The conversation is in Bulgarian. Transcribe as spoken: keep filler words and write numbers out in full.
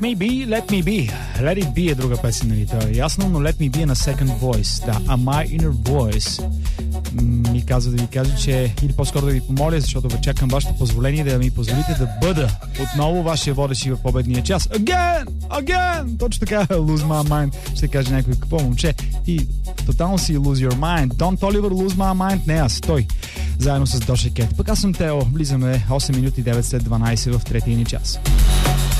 Me Be, Let Me Be. Let It Be е друга песен, нали? Това е ясно, но Let Me Be е на Second Voice. Да, A My Inner Voice ми казва да ви кажа, че или по-скоро да ви помоля, защото чакам вашето позволение да ми позволите да бъда отново вашия водещ в победния час. Again! Again! Точно така, Lose My Mind. Ще каже някой, какво момче? Ти тотално си Lose Your Mind. Don't Oliver Lose My Mind. Не аз, той. Заедно с Доша Кет. Пък аз съм Тео. Влизаме осем минути девет след дванайсет в третия ни час.